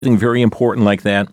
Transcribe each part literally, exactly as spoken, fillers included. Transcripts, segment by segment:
Something very important like that,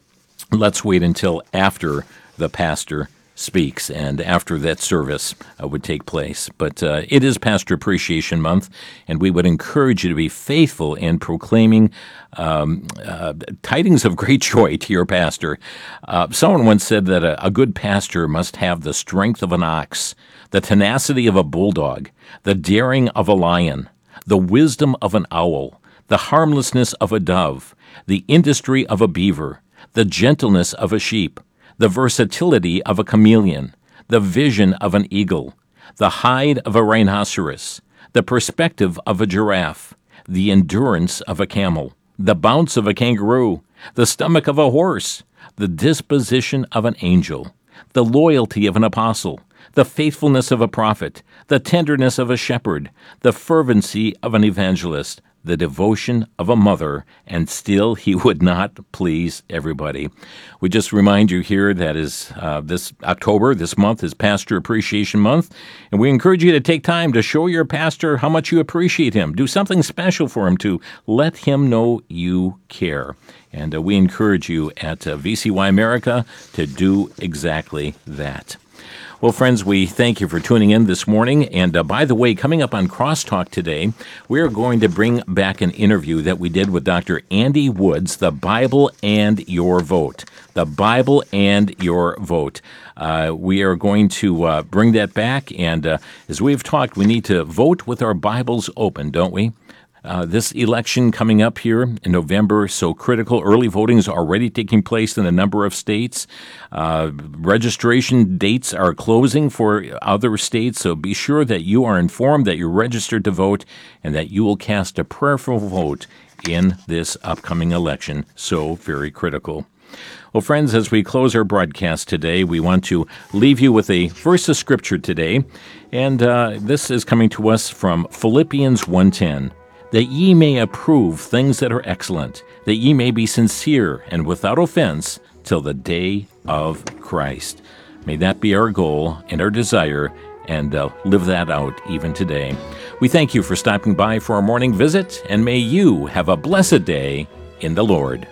let's wait until after the pastor speaks and after that service uh, would take place. But uh, it is Pastor Appreciation Month, and we would encourage you to be faithful in proclaiming um, uh, tidings of great joy to your pastor. Uh, someone once said that a, a good pastor must have the strength of an ox, the tenacity of a bulldog, the daring of a lion, the wisdom of an owl, the harmlessness of a dove, the industry of a beaver, the gentleness of a sheep, the versatility of a chameleon, the vision of an eagle, the hide of a rhinoceros, the perspective of a giraffe, the endurance of a camel, the bounce of a kangaroo, the stomach of a horse, the disposition of an angel, the loyalty of an apostle, the faithfulness of a prophet, the tenderness of a shepherd, the fervency of an evangelist, the devotion of a mother, and still he would not please everybody. We just remind you here that is uh, this October, this month is Pastor Appreciation Month, and we encourage you to take time to show your pastor how much you appreciate him. Do something special for him to let him know you care. And uh, we encourage you at uh, V C Y America to do exactly that. Well, friends, we thank you for tuning in this morning. And uh, by the way, coming up on Crosstalk today, we are going to bring back an interview that we did with Doctor Andy Woods, The Bible and Your Vote. The Bible and Your Vote. Uh, we are going to uh, bring that back. And uh, as we've talked, we need to vote with our Bibles open, don't we? Uh, this election coming up here in November, so critical. Early voting is already taking place in a number of states. Uh, registration dates are closing for other states, so be sure that you are informed, that you're registered to vote, and that you will cast a prayerful vote in this upcoming election. So very critical. Well, friends, as we close our broadcast today, we want to leave you with a verse of Scripture today, and uh, this is coming to us from Philippians one ten. That ye may approve things that are excellent, that ye may be sincere and without offense till the day of Christ. May that be our goal and our desire, and uh, live that out even today. We thank you for stopping by for our morning visit, and may you have a blessed day in the Lord.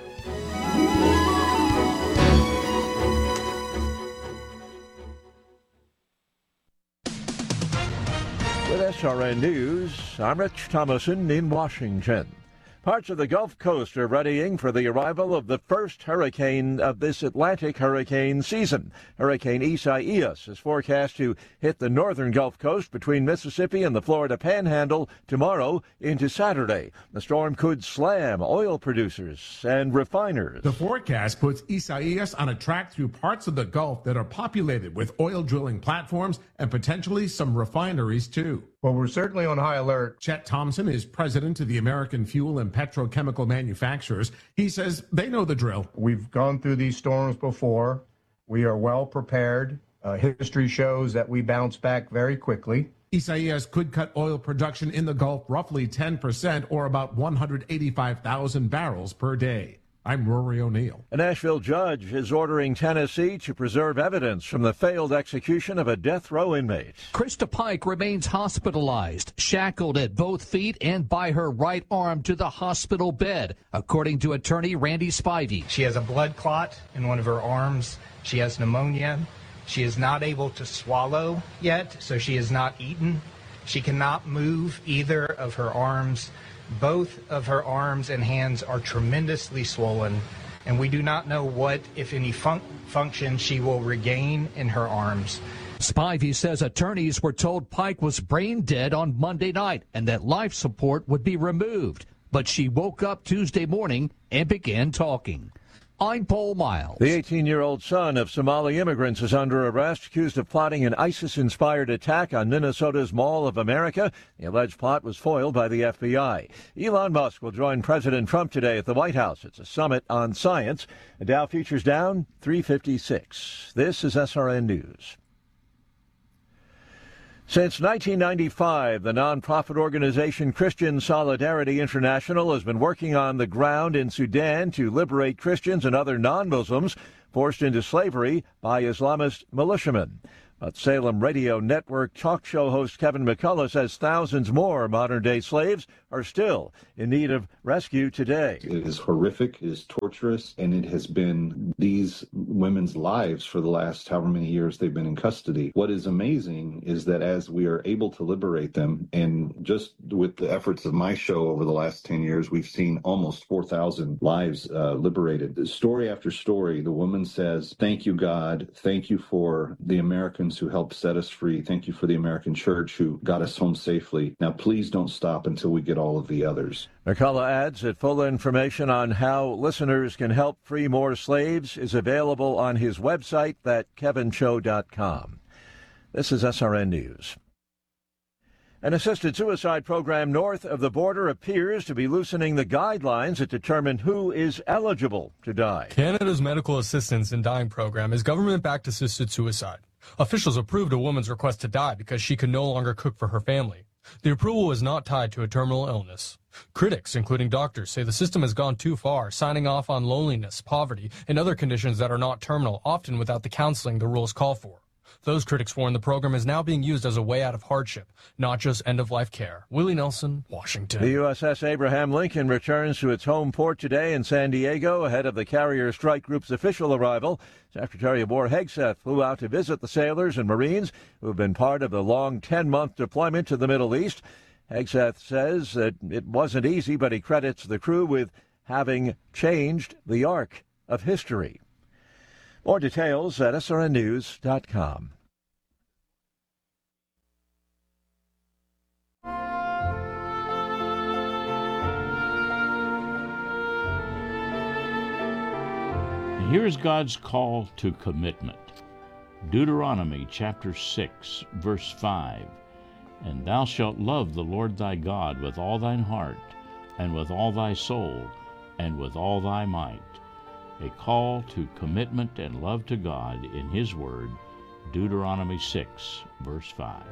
S R N News, I'm Rich Thomason in Washington. Parts of the Gulf Coast are readying for the arrival of the first hurricane of this Atlantic hurricane season. Hurricane Isaias is forecast to hit the northern Gulf Coast between Mississippi and the Florida Panhandle tomorrow into Saturday. The storm could slam oil producers and refiners. The forecast puts Isaias on a track through parts of the Gulf that are populated with oil drilling platforms and potentially some refineries, too. Well, we're certainly on high alert. Chet Thompson is president of the American Fuel and Petrochemical Manufacturers. He says they know the drill. We've gone through these storms before. We are well prepared. Uh, history shows that we bounce back very quickly. Isaias could cut oil production in the Gulf roughly ten percent, or about one hundred eighty-five thousand barrels per day. I'm Rory O'Neill. A Nashville judge is ordering Tennessee to preserve evidence from the failed execution of a death row inmate. Krista Pike remains hospitalized, shackled at both feet and by her right arm to the hospital bed, according to attorney Randy Spivey. She has a blood clot in one of her arms. She has pneumonia. She is not able to swallow yet, so she has not eaten. She cannot move either of her arms. Both of her arms and hands are tremendously swollen, and we do not know what, if any, fun- function she will regain in her arms. Spivey says attorneys were told Pike was brain dead on Monday night and that life support would be removed. But she woke up Tuesday morning and began talking. I'm Paul Miles. The eighteen-year-old son of Somali immigrants is under arrest, accused of plotting an ISIS-inspired attack on Minnesota's Mall of America. The alleged plot was foiled by the F B I. Elon Musk will join President Trump today at the White House. It's a summit on science. The Dow futures down three fifty-six. This is S R N News. Since nineteen ninety-five, the nonprofit organization Christian Solidarity International has been working on the ground in Sudan to liberate Christians and other non-Muslims forced into slavery by Islamist militiamen. But Salem Radio Network talk show host Kevin McCullough says thousands more modern-day slaves are still in need of rescue today. It is horrific, it is torturous, and it has been these women's lives for the last however many years they've been in custody. What is amazing is that as we are able to liberate them, and just with the efforts of my show over the last ten years, we've seen almost four thousand lives uh, liberated. Story after story, the woman says, "Thank you, God. Thank you for the Americans who helped set us free. Thank you for the American church who got us home safely. Now, please don't stop until we get all of the others." McCullough adds that full information on how listeners can help free more slaves is available on his website, that kevin cho dot com. This is S R N News. An assisted suicide program north of the border appears to be loosening the guidelines that determine who is eligible to die. Canada's Medical Assistance in Dying program is government-backed assisted suicide. Officials approved a woman's request to die because she could no longer cook for her family. The approval was not tied to a terminal illness. Critics, including doctors, say the system has gone too far, signing off on loneliness, poverty, and other conditions that are not terminal, often without the counseling the rules call for. Those critics warn the program is now being used as a way out of hardship, not just end-of-life care. Willie Nelson, Washington. The U S S Abraham Lincoln returns to its home port today in San Diego ahead of the carrier strike group's official arrival. Secretary of War Hegseth flew out to visit the sailors and Marines who have been part of the long ten-month deployment to the Middle East. Hegseth says that it wasn't easy, but he credits the crew with having changed the arc of history. More details at S R N news dot com. Here's God's call to commitment. Deuteronomy chapter six, verse five. And thou shalt love the Lord thy God with all thine heart, and with all thy soul, and with all thy might. A call to commitment and love to God in His Word, Deuteronomy six, verse five.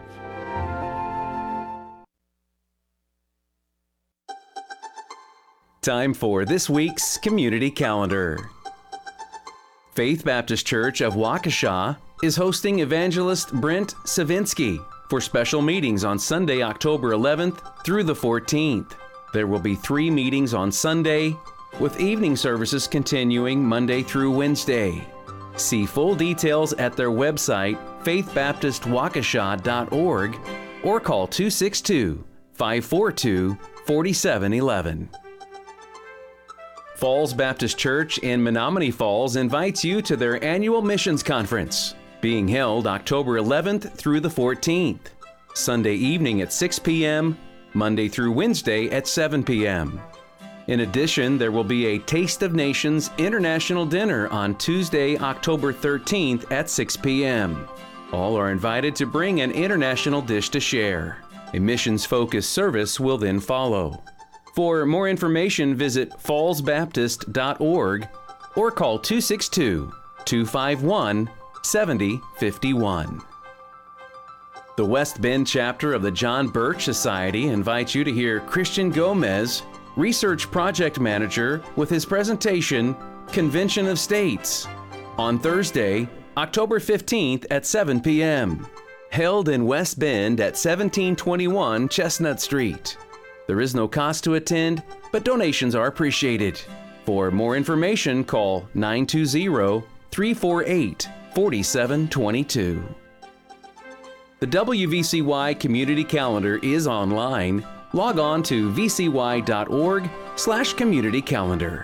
Time for this week's Community Calendar. Faith Baptist Church of Waukesha is hosting evangelist Brent Savinsky for special meetings on Sunday, October eleventh through the fourteenth. There will be three meetings on Sunday, with evening services continuing Monday through Wednesday. See full details at their website, faith baptist waukesha dot org, or call two six two, five four two, four seven one one. Falls Baptist Church in Menominee Falls invites you to their annual missions conference, being held October eleventh through the fourteenth, Sunday evening at six p.m., Monday through Wednesday at seven p.m. In addition, there will be a Taste of Nations International Dinner on Tuesday, October thirteenth at six p.m. All are invited to bring an international dish to share. A missions-focused service will then follow. For more information, visit falls baptist dot org or call two six two, two five one, seven zero five one. The West Bend chapter of the John Birch Society invites you to hear Christian Gomez, Research Project Manager, with his presentation, Convention of States, on Thursday, October fifteenth at seven p.m., held in West Bend at seventeen twenty-one Chestnut Street. There is no cost to attend, but donations are appreciated. For more information, call nine two zero, three four eight, four seven two two. The W V C Y Community Calendar is online. Log on to v c y dot org slash community calendar.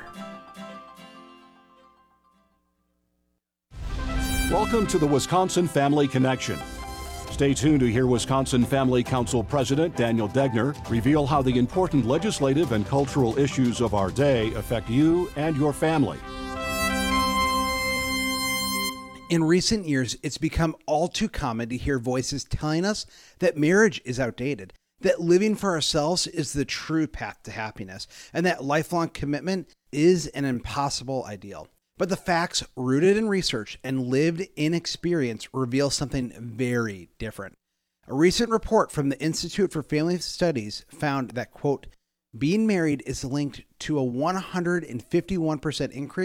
Welcome to the Wisconsin Family Connection. Stay tuned to hear Wisconsin Family Council President Daniel Degner reveal how the important legislative and cultural issues of our day affect you and your family. In recent years, it's become all too common to hear voices telling us that marriage is outdated, that living for ourselves is the true path to happiness, and that lifelong commitment is an impossible ideal. But the facts rooted in research and lived in experience reveal something very different. A recent report from the Institute for Family Studies found that, quote, being married is linked to a one hundred fifty-one percent increase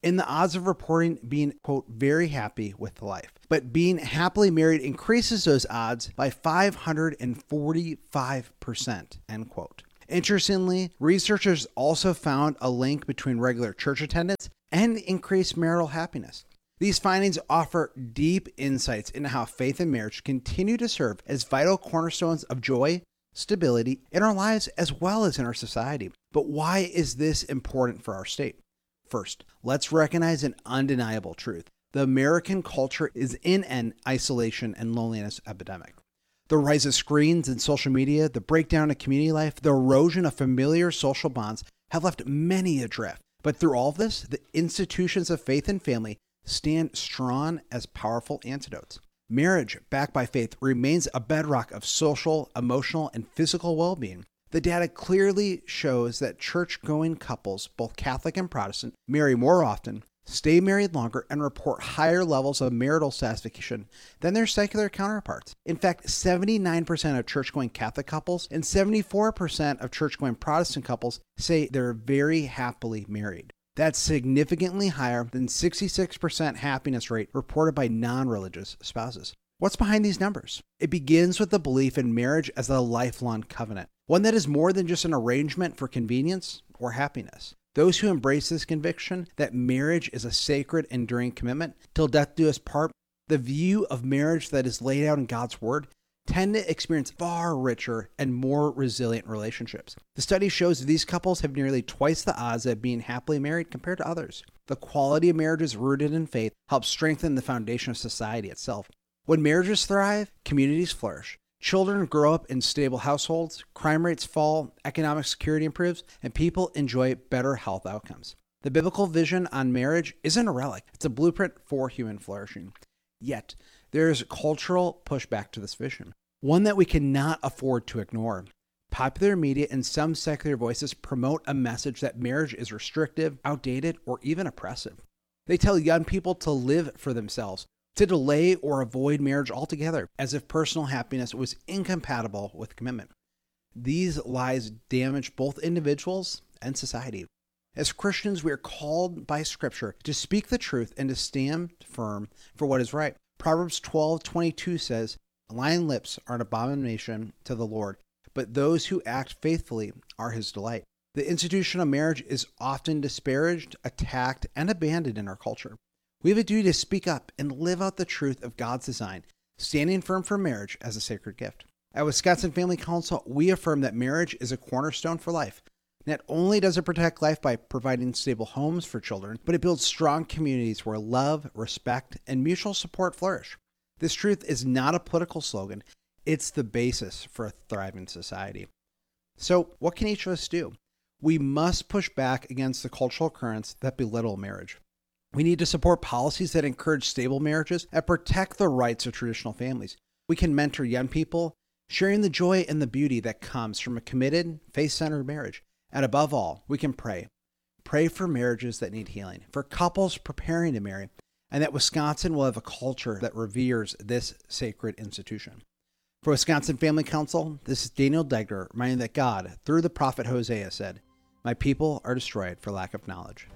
in the odds of reporting being, quote, very happy with life. But being happily married increases those odds by five hundred forty-five percent, end quote. Interestingly, researchers also found a link between regular church attendance and increased marital happiness. These findings offer deep insights into how faith and marriage continue to serve as vital cornerstones of joy, stability in our lives as well as in our society. But why is this important for our state? First, let's recognize an undeniable truth. The American culture is in an isolation and loneliness epidemic. The rise of screens and social media, the breakdown of community life, the erosion of familiar social bonds have left many adrift. But through all of this, the institutions of faith and family stand strong as powerful antidotes. Marriage, backed by faith, remains a bedrock of social, emotional, and physical well-being. The data clearly shows that church-going couples, both Catholic and Protestant, marry more often, stay married longer, and report higher levels of marital satisfaction than their secular counterparts. In fact, seventy-nine percent of church-going Catholic couples and seventy-four percent of church-going Protestant couples say they're very happily married. That's significantly higher than sixty-six percent happiness rate reported by non-religious spouses. What's behind these numbers? It begins with the belief in marriage as a lifelong covenant, one that is more than just an arrangement for convenience or happiness. Those who embrace this conviction that marriage is a sacred, enduring commitment till death do us part, the view of marriage that is laid out in God's Word, tend to experience far richer and more resilient relationships. The study shows that these couples have nearly twice the odds of being happily married compared to others. The quality of marriages rooted in faith helps strengthen the foundation of society itself. When marriages thrive, communities flourish. Children grow up in stable households, crime rates fall, economic security improves, and people enjoy better health outcomes. The biblical vision on marriage isn't a relic, it's a blueprint for human flourishing. Yet, there is cultural pushback to this vision, one that we cannot afford to ignore. Popular media and some secular voices promote a message that marriage is restrictive, outdated, or even oppressive. They tell young people to live for themselves, to delay or avoid marriage altogether, as if personal happiness was incompatible with commitment. These lies damage both individuals and society. As Christians, we are called by Scripture to speak the truth and to stand firm for what is right. Proverbs twelve twenty-two says, "Lying lips are an abomination to the Lord, but those who act faithfully are his delight." The institution of marriage is often disparaged, attacked, and abandoned in our culture. We have a duty to speak up and live out the truth of God's design, standing firm for marriage as a sacred gift. At Wisconsin Family Council, we affirm that marriage is a cornerstone for life. Not only does it protect life by providing stable homes for children, but it builds strong communities where love, respect, and mutual support flourish. This truth is not a political slogan. It's the basis for a thriving society. So, what can each of us do? We must push back against the cultural currents that belittle marriage. We need to support policies that encourage stable marriages and protect the rights of traditional families. We can mentor young people, sharing the joy and the beauty that comes from a committed, faith-centered marriage. And above all, we can pray. Pray for marriages that need healing, for couples preparing to marry, and that Wisconsin will have a culture that reveres this sacred institution. For Wisconsin Family Council, this is Daniel Degner, reminding that God, through the prophet Hosea, said, "My people are destroyed for lack of knowledge."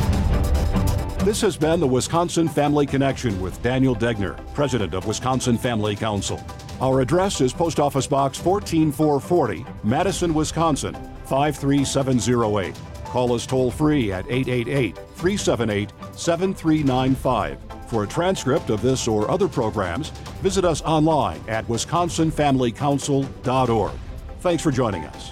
This has been the Wisconsin Family Connection with Daniel Degner, President of Wisconsin Family Council. Our address is Post Office Box one four four zero zero, Madison, Wisconsin, five three seven zero eight. Call us toll-free at eight eight eight, three seven eight, seven three nine five. For a transcript of this or other programs, visit us online at wisconsin family council dot org. Thanks for joining us.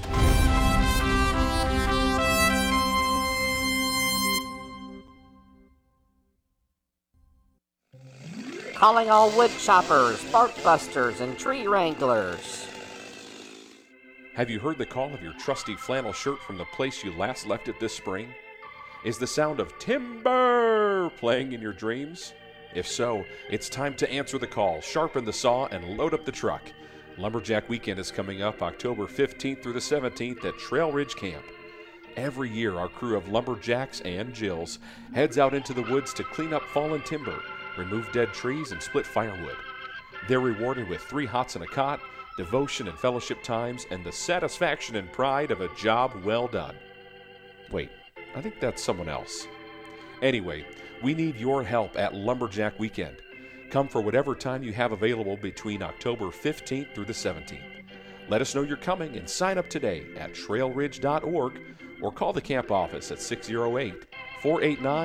Calling all wood choppers, bark busters, and tree wranglers. Have you heard the call of your trusty flannel shirt from the place you last left it this spring? Is the sound of timber playing in your dreams? If so, it's time to answer the call, sharpen the saw, and load up the truck. Lumberjack Weekend is coming up October fifteenth through the seventeenth at Trail Ridge Camp. Every year, our crew of lumberjacks and Jills heads out into the woods to clean up fallen timber, remove dead trees, and split firewood. They're rewarded with three hots and a cot, devotion and fellowship times, and the satisfaction and pride of a job well done. Wait, I think that's someone else. Anyway, we need your help at Lumberjack Weekend. Come for whatever time you have available between October fifteenth through the seventeenth. Let us know you're coming and sign up today at trail ridge dot org or call the camp office at six oh eight, four eight nine,